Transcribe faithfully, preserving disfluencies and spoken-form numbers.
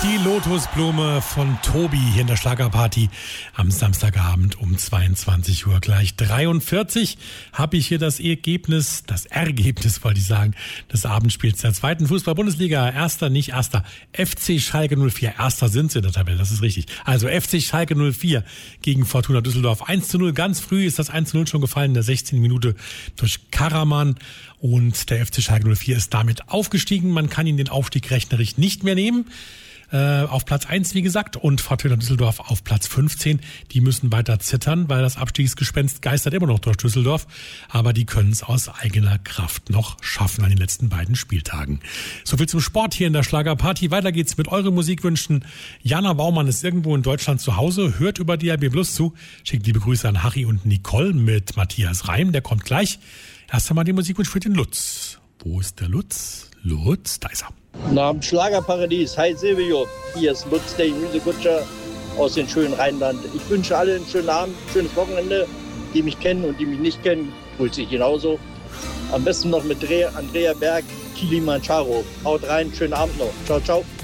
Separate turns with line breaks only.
Die Lotusblume von Tobi hier in der Schlagerparty am Samstagabend um zweiundzwanzig Uhr. Gleich dreiundvierzig habe ich hier das Ergebnis, das Ergebnis wollte ich sagen, des Abendspiels der zweiten Fußball-Bundesliga. Erster, nicht erster. F C Schalke null vier. Erster sind sie in der Tabelle, das ist richtig. Also F C Schalke null vier gegen Fortuna Düsseldorf. eins zu null, ganz früh ist das eins zu null schon gefallen in der sechzehnten Minute durch Karaman. Und der F C Schalke null vier ist damit aufgestiegen. Man kann ihn den Aufstieg rechnerisch nicht mehr nehmen. Äh, auf Platz eins, wie gesagt, und Fortuna Düsseldorf auf Platz fünfzehn. Die müssen weiter zittern, weil das Abstiegsgespenst geistert immer noch durch Düsseldorf. Aber die können es aus eigener Kraft noch schaffen an den letzten beiden Spieltagen. Soviel zum Sport hier in der Schlagerparty. Weiter geht's mit euren Musikwünschen. Jana Baumann ist irgendwo in Deutschland zu Hause, hört über D A B Plus zu. Schickt liebe Grüße an Harry und Nicole mit Matthias Reim. Der kommt gleich. Erst einmal den Musikwunsch für den Lutz. Wo ist der Lutz? Lutz, da ist er.
Na, im Schlagerparadies. Hi Silvio, hier ist Lutz, der Gemüsekutscher aus dem schönen Rheinland. Ich wünsche allen einen schönen Abend, ein schönes Wochenende. Die mich kennen und die mich nicht kennen, grüße ich genauso. Am besten noch mit Andrea Berg, Kilimanjaro. Haut rein, schönen Abend noch. Ciao, ciao.